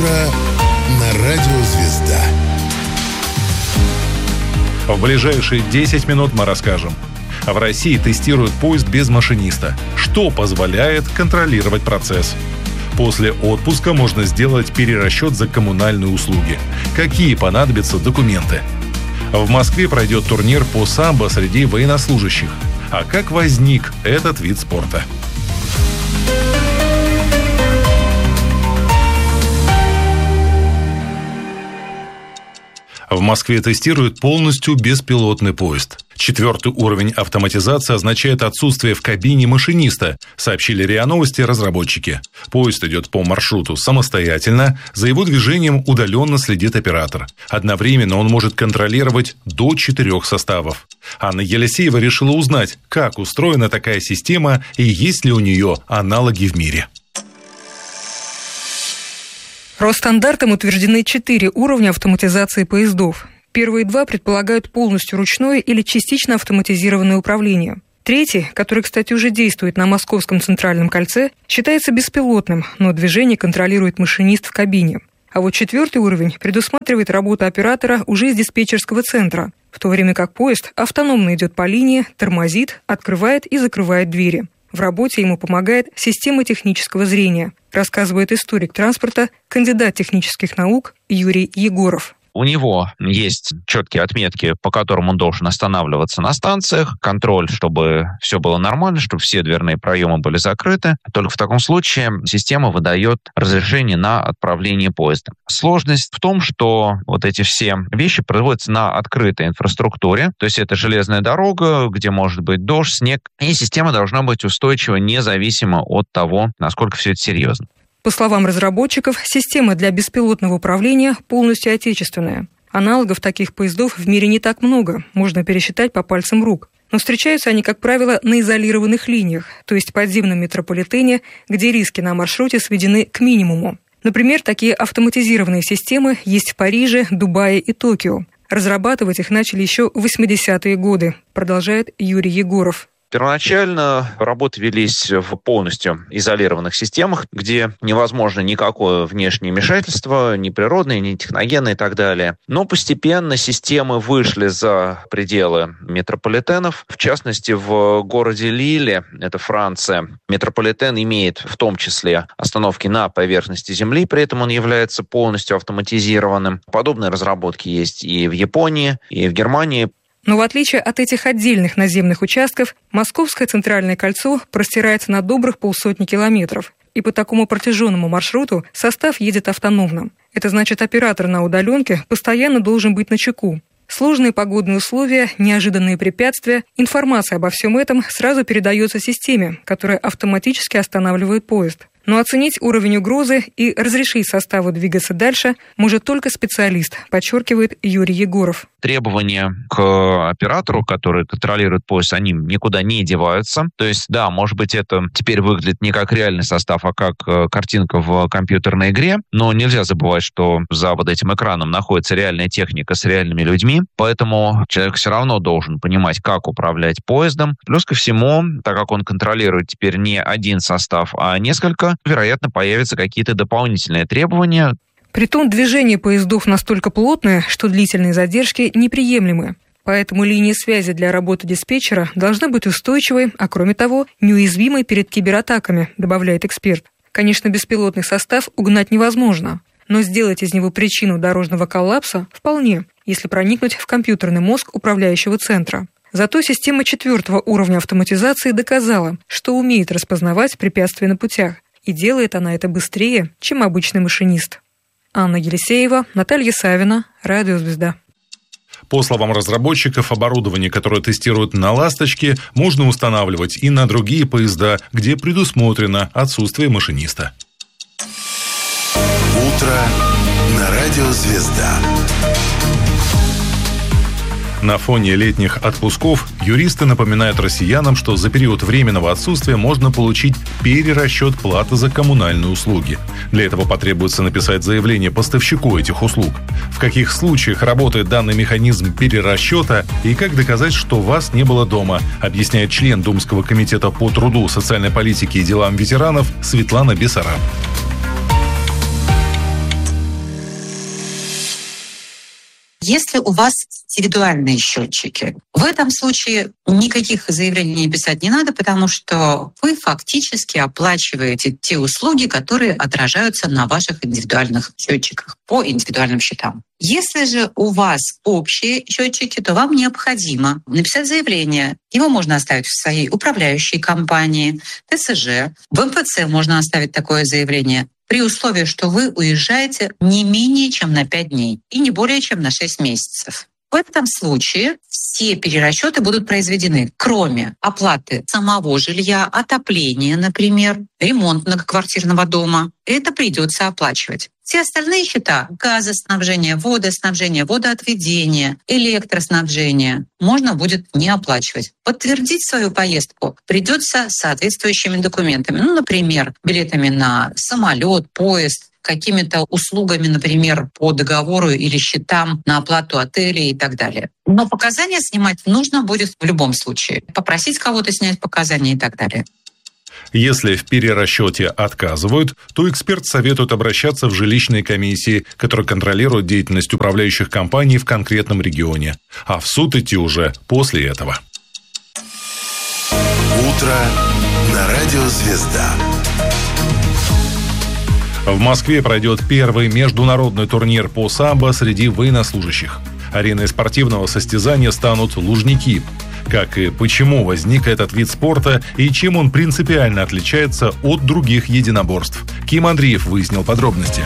утро на радио «Звезда». В ближайшие 10 минут мы расскажем. В России тестируют поезд без машиниста. Что позволяет контролировать процесс? После отпуска можно сделать перерасчет за коммунальные услуги. Какие понадобятся документы? В Москве пройдет турнир по самбо среди военнослужащих. А как возник этот вид спорта? В Москве тестируют полностью беспилотный поезд. 4-й уровень автоматизации означает отсутствие в кабине машиниста, сообщили РИА Новости разработчики. Поезд идет по маршруту самостоятельно, за его движением удаленно следит оператор. Одновременно он может контролировать до 4 составов. Анна Елисеева решила узнать, как устроена такая система и есть ли у нее аналоги в мире. Росстандартом утверждены 4 уровня автоматизации поездов. Первые 2 предполагают полностью ручное или частично автоматизированное управление. 3-й, который, кстати, уже действует на Московском центральном кольце, считается беспилотным, но движение контролирует машинист в кабине. А вот 4-й уровень предусматривает работу оператора уже из диспетчерского центра, в то время как поезд автономно идет по линии, тормозит, открывает и закрывает двери. В работе ему помогает система технического зрения, рассказывает историк транспорта, кандидат технических наук Юрий Егоров. У него есть четкие отметки, по которым он должен останавливаться на станциях, контроль, чтобы все было нормально, чтобы все дверные проемы были закрыты. Только в таком случае система выдает разрешение на отправление поезда. Сложность в том, что вот эти все вещи производятся на открытой инфраструктуре, то есть это железная дорога, где может быть дождь, снег, и система должна быть устойчива независимо от того, насколько все это серьезно. По словам разработчиков, система для беспилотного управления полностью отечественная. Аналогов таких поездов в мире не так много, можно пересчитать по пальцам рук. Но встречаются они, как правило, на изолированных линиях, то есть в подземном метрополитене, где риски на маршруте сведены к минимуму. Например, такие автоматизированные системы есть в Париже, Дубае и Токио. Разрабатывать их начали еще в 80-е годы, продолжает Юрий Егоров. Первоначально работы велись в полностью изолированных системах, где невозможно никакое внешнее вмешательство, ни природное, ни техногенное и так далее. Но постепенно системы вышли за пределы метрополитенов. В частности, в городе Лиле, это Франция, метрополитен имеет в том числе остановки на поверхности Земли, при этом он является полностью автоматизированным. Подобные разработки есть и в Японии, и в Германии. Но в отличие от этих отдельных наземных участков, Московское центральное кольцо простирается на добрых 150 километров. И по такому протяженному маршруту состав едет автономно. Это значит, оператор на удаленке постоянно должен быть начеку. Сложные погодные условия, неожиданные препятствия, информация обо всем этом сразу передается системе, которая автоматически останавливает поезд. Но оценить уровень угрозы и разрешить составу двигаться дальше может только специалист, подчеркивает Юрий Егоров. Требования к оператору, который контролирует поезд, они никуда не деваются. То есть, да, может быть, это теперь выглядит не как реальный состав, а как картинка в компьютерной игре, но нельзя забывать, что за вот этим экраном находится реальная техника с реальными людьми, поэтому человек все равно должен понимать, как управлять поездом. Плюс ко всему, так как он контролирует теперь не один состав, а несколько, вероятно, появятся какие-то дополнительные требования. Притом движение поездов настолько плотное, что длительные задержки неприемлемы. Поэтому линия связи для работы диспетчера должна быть устойчивой, а кроме того, неуязвимой перед кибератаками, добавляет эксперт. Конечно, беспилотный состав угнать невозможно, но сделать из него причину дорожного коллапса вполне, если проникнуть в компьютерный мозг управляющего центра. Зато система 4-го уровня автоматизации доказала, что умеет распознавать препятствия на путях. И делает она это быстрее, чем обычный машинист. Анна Елисеева, Наталья Савина, Радио «Звезда». По словам разработчиков, оборудование, которое тестируют на «Ласточке», можно устанавливать и на другие поезда, где предусмотрено отсутствие машиниста. Утро на радио «Звезда». На фоне летних отпусков юристы напоминают россиянам, что за период временного отсутствия можно получить перерасчет платы за коммунальные услуги. Для этого потребуется написать заявление поставщику этих услуг. В каких случаях работает данный механизм перерасчета и как доказать, что вас не было дома, объясняет член Думского комитета по труду, социальной политике и делам ветеранов Светлана Бессараб. Если у вас индивидуальные счетчики, в этом случае никаких заявлений писать не надо, потому что вы фактически оплачиваете те услуги, которые отражаются на ваших индивидуальных счетчиках по индивидуальным счетам. Если же у вас общие счетчики, то вам необходимо написать заявление. Его можно оставить в своей управляющей компании, ТСЖ. В МФЦ можно оставить такое заявление при условии, что вы уезжаете не менее чем на 5 дней и не более чем на 6 месяцев. В этом случае все перерасчеты будут произведены, кроме оплаты самого жилья, отопления, например, ремонт многоквартирного дома. Это придется оплачивать. Все остальные счета – газоснабжение, водоснабжение, водоотведение, электроснабжение – можно будет не оплачивать. Подтвердить свою поездку придется соответствующими документами. Например, билетами на самолет, поезд, какими-то услугами, например, по договору или счетам на оплату отелей и так далее. Но показания снимать нужно будет в любом случае. Попросить кого-то снять показания и так далее. Если в перерасчете отказывают, то эксперт советует обращаться в жилищные комиссии, которые контролируют деятельность управляющих компаний в конкретном регионе. А в суд идти уже после этого. Утро на радио «Звезда». В Москве пройдет первый международный турнир по самбо среди военнослужащих. Ареной спортивного состязания станут Лужники. Как и почему возник этот вид спорта и чем он принципиально отличается от других единоборств. Ким Андреев выяснил подробности.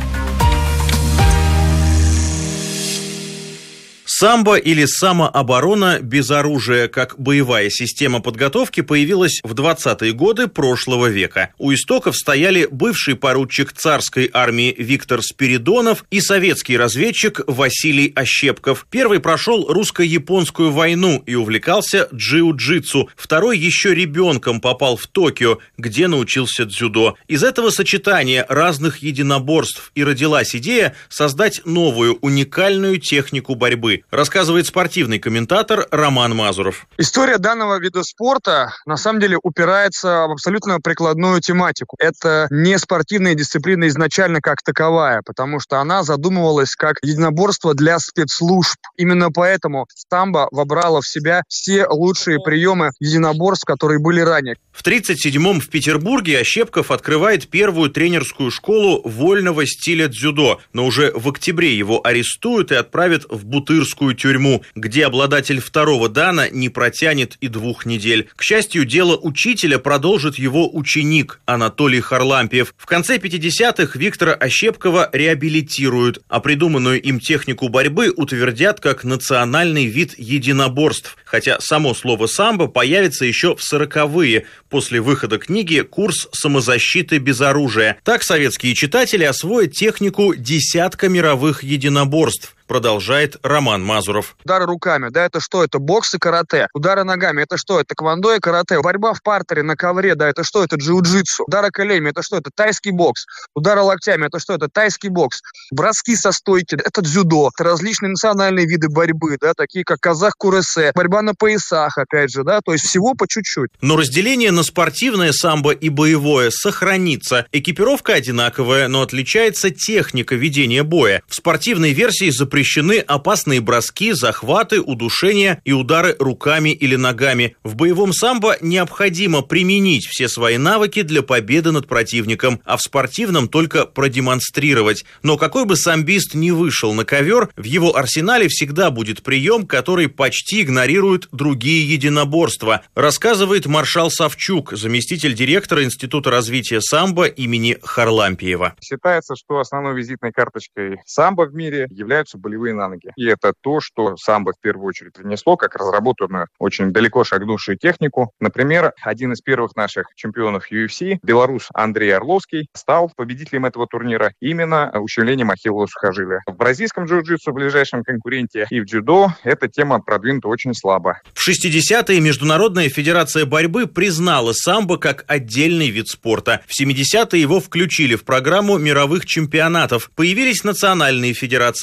Самбо или самооборона без оружия как боевая система подготовки появилась в 20-е годы прошлого века. У истоков стояли бывший поручик царской армии Виктор Спиридонов и советский разведчик Василий Ощепков. Первый прошел русско-японскую войну и увлекался джиу-джитсу. Второй еще ребенком попал в Токио, где научился дзюдо. Из этого сочетания разных единоборств и родилась идея создать новую уникальную технику борьбы. Рассказывает спортивный комментатор Роман Мазуров. История данного вида спорта на самом деле упирается в абсолютно прикладную тематику. Это не спортивная дисциплина изначально как таковая, потому что она задумывалась как единоборство для спецслужб. Именно поэтому самбо вобрало в себя все лучшие приемы единоборств, которые были ранее. В 1937-м в Петербурге Ощепков открывает первую тренерскую школу вольного стиля дзюдо, но уже в октябре его арестуют и отправят в Бутырскую тюрьму, где обладатель второго дана не протянет и 2 недель. К счастью, дело учителя продолжит его ученик Анатолий Харлампиев. В конце 50-х Виктора Ощепкова реабилитируют, а придуманную им технику борьбы утвердят как национальный вид единоборств, хотя само слово «самбо» появится еще в 40-е, после выхода книги «Курс самозащиты без оружия». Так советские читатели освоят технику десятка мировых единоборств. Продолжает Роман Мазуров. Удары руками, да, это что? Это бокс и карате. Удары ногами, это что? Это тэквондо и карате. Борьба в партере, на ковре, да, это что? Это джиу-джитсу. Удары коленями, это что? Это тайский бокс. Удары локтями, это что? Это тайский бокс. Броски со стойки, это дзюдо. Это различные национальные виды борьбы, да, такие как казах-куресе. Борьба на поясах, опять же, да, то есть всего по чуть-чуть. Но разделение на спортивное самбо и боевое сохранится. Экипировка одинаковая, но отличается техника ведения боя. В спортивной версии запрещены опасные броски, захваты, удушения и удары руками или ногами. В боевом самбо необходимо применить все свои навыки для победы над противником, а в спортивном только продемонстрировать. Но какой бы самбист ни вышел на ковер, в его арсенале всегда будет прием, который почти игнорирует другие единоборства, рассказывает маршал Савчук, заместитель директора Института развития самбо имени Харлампиева. Считается, что основной визитной карточкой самбо в мире являются болевые на ноги. И это то, что самбо в первую очередь принесло, как разработанную, очень далеко шагнувшую технику. Например, один из первых наших чемпионов UFC, белорус Андрей Орловский, стал победителем этого турнира именно ущемлением ахиллова сухожилия. В бразильском джиу-джитсу, ближайшем конкуренте, и в дзюдо эта тема продвинута очень слабо. В 60-е Международная федерация борьбы признала самбо как отдельный вид спорта. В 70-е его включили в программу мировых чемпионатов. Появились национальные федерации высокого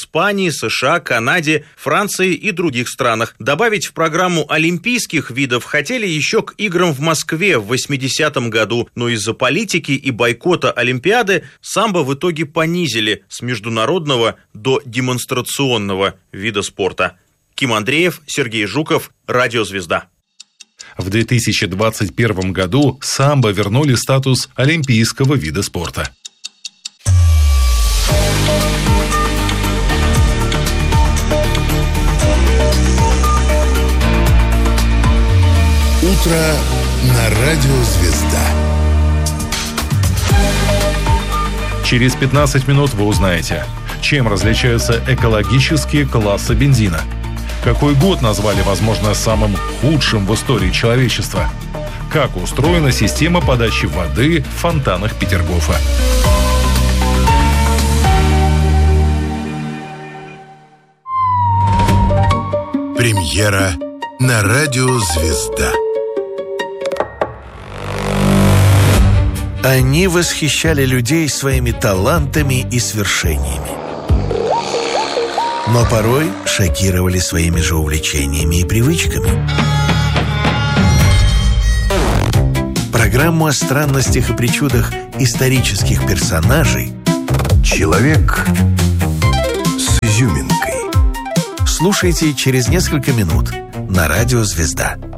Испании, США, Канаде, Франции и других странах. Добавить в программу олимпийских видов хотели еще к играм в Москве в 80-м году, но из-за политики и бойкота Олимпиады самбо в итоге понизили с международного до демонстрационного вида спорта. Ким Андреев, Сергей Жуков, Радио «Звезда». В 2021 году самбо вернули статус олимпийского вида спорта. Утро на Радио «Звезда». Через 15 минут вы узнаете, чем различаются экологические классы бензина. Какой год назвали, возможно, самым худшим в истории человечества? Как устроена система подачи воды в фонтанах Петергофа? Премьера на Радио «Звезда». Они восхищали людей своими талантами и свершениями. Но порой шокировали своими же увлечениями и привычками. Программу о странностях и причудах исторических персонажей Человек с изюминкой. слушайте через несколько минут на Радио «Звезда».